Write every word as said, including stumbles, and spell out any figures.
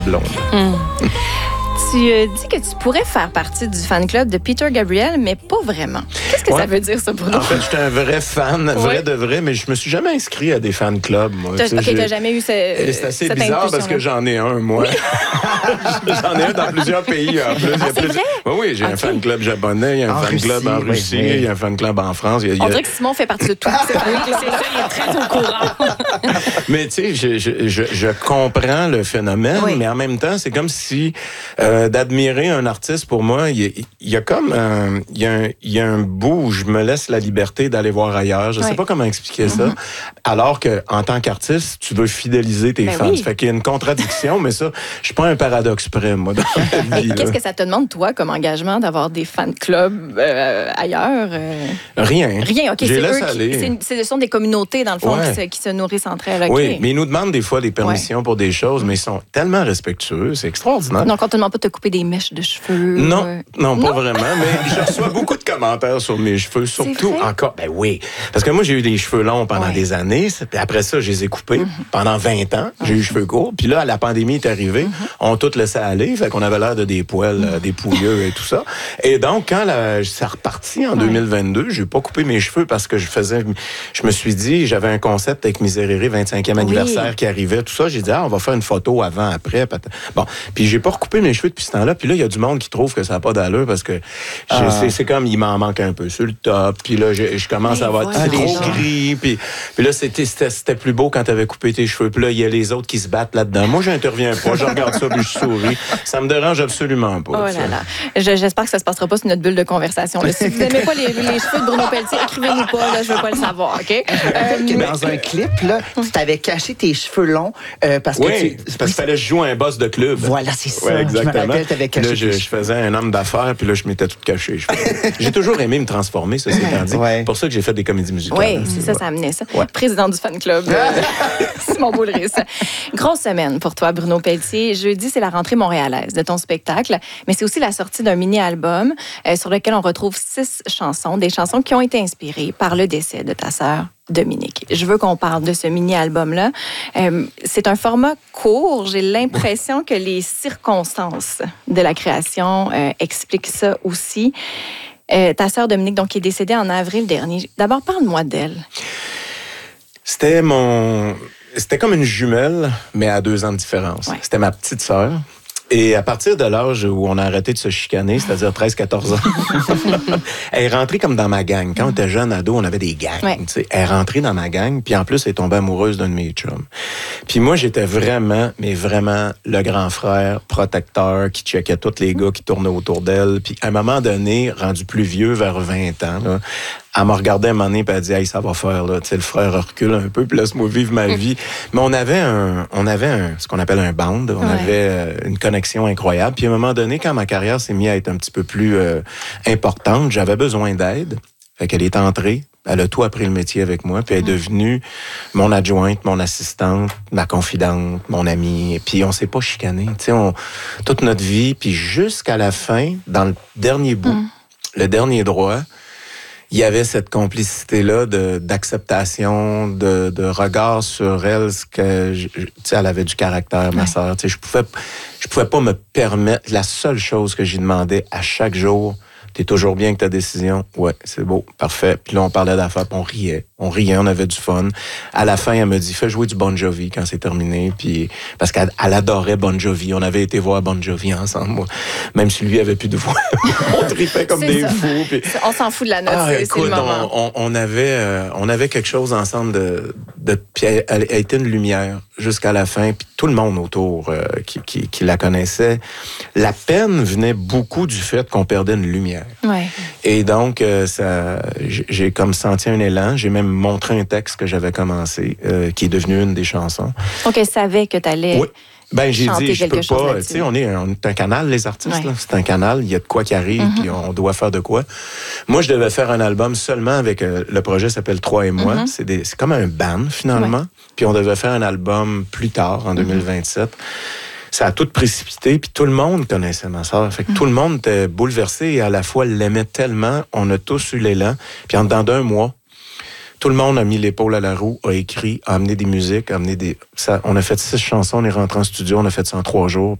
blonde. Mm. Tu euh, dis que tu pourrais faire partie du fan club de Peter Gabriel, mais pas vraiment. Qu'est-ce que ouais. ça veut dire, ça, pour nous? En fait, j'étais un vrai fan, ouais. vrai de vrai, mais je me suis jamais inscrit à des fan clubs. Moi. T'as, OK, t'as jamais eu ce, Et c'est assez bizarre parce que j'en ai un, moi. J'en ai un dans plusieurs pays. En plus. Ah, c'est plus... vrai? Oui, oui, j'ai okay. un fan club japonais, il y a un en fan Russie, club en Russie, oui, oui. il y a un fan club en France. Il y a, il y a... On dirait que Simon fait partie de tout. C'est ça, il est très au courant. Mais tu sais, je, je, je, je comprends le phénomène, oui. mais en même temps, c'est comme si euh, d'admirer un artiste, pour moi, il y, il y a comme un, il y a un, il y a un bout où je me laisse la liberté d'aller voir ailleurs. Je ne oui. sais pas comment expliquer mm-hmm. ça. Alors que en tant qu'artiste, tu veux fidéliser tes ben fans. Oui. Ça fait qu'il y a une contradiction, mais ça, je suis pas un paradoxe près, moi, dans ma vie. Qu'est-ce que ça te demande, toi, comme engagement, d'avoir des fan clubs euh, ailleurs? Euh... Rien. Rien, OK. Je c'est laisse eux aller. Qui, c'est, c'est, ce sont des communautés, dans le fond, ouais. qui, se, qui se nourrissent entre elles. Okay. Oui, mais ils nous demandent des fois des permissions ouais. pour des choses, mais ils sont tellement respectueux. C'est extraordinaire. Donc, on te demande pas de te couper des mèches de cheveux? Non, euh... non, pas non? vraiment, mais je reçois beaucoup de commentaires sur mes cheveux, surtout encore. Ben oui, parce que moi, j'ai eu des cheveux longs pendant ouais. des années, puis après ça, je les ai coupés mm-hmm. pendant vingt ans. J'ai mm-hmm. eu les cheveux courts, puis là, la pandémie est arrivée, mm-hmm. on tout laissé aller, fait qu'on avait l'air de des poils, mm-hmm. des pouilleux et tout ça. Et donc, quand la, ça repartit en ouais. deux mille vingt-deux, j'ai pas coupé mes cheveux parce que je faisais, je me suis dit, j'avais un concept avec Miserere, vingt-cinquième oui. anniversaire qui arrivait, tout ça. J'ai dit, ah, on va faire une photo avant, après. Bon, puis j'ai pas recoupé mes cheveux depuis ce temps-là. Puis là, il y a du monde qui trouve que ça n'a pas d'allure parce que ah. c'est, c'est comme, il m'en manque un peu sur le top. Puis là, je, je commence oui, à avoir voilà. trop gris. Puis, puis là, c'était, c'était, c'était plus beau quand tu avais coupé tes cheveux. Puis là, il y a les autres qui se battent là-dedans. Moi, j'interviens pas. Je regarde ça, puis je souris. Ça me dérange absolument pas. Oh là là. Je, j'espère que ça se passera pas sur notre bulle de conversation. Là. Si vous n'aimez pas les, les cheveux de Bruno Pelletier, écrivez-nous pas. Là, je veux pas le savoir, OK? Euh, dans un clip, là, tu t'avais caché tes cheveux longs euh, parce que oui, tu... parce qu'il fallait jouer un boss de club. Voilà, c'est ça. Ouais, exactement. Je me rappelle, t'avais caché là, je, je faisais un homme d'affaires, puis là, je m'étais tout caché. J'ai toujours aimé me transformer, ça, c'est étant dit. Ouais. C'est pour ça que j'ai fait des comédies musicales. Oui, c'est ça, ça amenait ça. Ouais. Président du fan club, euh, Simon Boulris. Grosse semaine pour toi, Bruno Pelletier. Jeudi, c'est la rentrée montréalaise de ton spectacle, mais c'est aussi la sortie d'un mini-album euh, sur lequel on retrouve six chansons, des chansons qui ont été inspirées par le décès de ta sœur, Dominique. Je veux qu'on parle de ce mini-album-là. Euh, c'est un format court. J'ai l'impression que les circonstances de la création euh, expliquent ça aussi. Euh, ta sœur Dominique, donc, qui est décédée en avril dernier. D'abord, parle-moi d'elle. C'était mon... C'était comme une jumelle, mais à deux ans de différence. Ouais. C'était ma petite sœur. Et à partir de l'âge où on a arrêté de se chicaner, c'est-à-dire treize quatorze ans, elle est rentrée comme dans ma gang. Quand on était jeune ado, on avait des gangs. Ouais. Elle est rentrée dans ma gang, puis en plus, elle est tombée amoureuse d'un de mes chums. Puis moi, j'étais vraiment, mais vraiment le grand frère protecteur qui checkait tous les gars qui tournaient autour d'elle. Puis à un moment donné, rendu plus vieux, vers vingt ans, là, elle m'a regardé un moment donné, puis elle a dit « Hey, ça va faire, là. » Tu sais, le frère recule un peu, puis laisse-moi vivre ma vie. Mais on avait un, on avait un, ce qu'on appelle un band. On ouais. avait une connexion incroyable. Puis à un moment donné, quand ma carrière s'est mise à être un petit peu plus euh, importante, j'avais besoin d'aide. Fait qu'elle est entrée. Elle a tout appris le métier avec moi, puis elle est devenue mon adjointe, mon assistante, ma confidente, mon amie. Et puis on s'est pas chicané, tu sais, on toute notre vie, puis jusqu'à la fin, dans le dernier bout, mm. le dernier droit, il y avait cette complicité-là de, d'acceptation, de, de regard sur elle, ce que, tu sais, elle avait du caractère, ma ouais. sœur. Tu sais, je pouvais, je pouvais pas me permettre. La seule chose que j'y demandais à chaque jour, t'es toujours bien avec ta décision? Ouais, c'est beau, parfait. Puis là, on parlait d'affaires, puis on riait. On riait, on avait du fun. À la fin, elle me dit, fais jouer du Bon Jovi quand c'est terminé. Puis, parce qu'elle elle adorait Bon Jovi. On avait été voir Bon Jovi ensemble, moi. Même si lui avait plus de voix. On tripait comme c'est des ça. Fous. Puis... On s'en fout de la note, ah, c'est, écoute, c'est le moment. On, on, on, avait, euh, on avait quelque chose ensemble de... de puis elle, elle, elle était une lumière jusqu'à la fin. Puis tout le monde autour euh, qui, qui, qui la connaissait. La peine venait beaucoup du fait qu'on perdait une lumière. Ouais. Et donc, euh, ça, j'ai comme senti un élan. J'ai même montré un texte que j'avais commencé, euh, qui est devenu une des chansons. Donc, elle savait que tu allais... Oui. Ben, j'ai dit, je peux pas. Tu sais, on est, on est un canal, les artistes, ouais. là. C'est un canal, il y a de quoi qui arrive, mm-hmm. puis on doit faire de quoi. Moi, je devais faire un album seulement avec. Euh, le projet s'appelle Trois et moi. Mm-hmm. C'est, des, c'est comme un band, finalement. Ouais. Puis on devait faire un album plus tard, en mm-hmm. deux mille vingt-sept. Ça a tout précipité, puis tout le monde connaissait ma sœur. Fait que mm-hmm. tout le monde était bouleversé et à la fois l'aimait tellement. On a tous eu l'élan. Puis en dedans d'un mois, Tout le monde a mis l'épaule à la roue, a écrit, a amené des musiques, a amené des... Ça, on a fait six chansons, on est rentré en studio, on a fait ça en trois jours.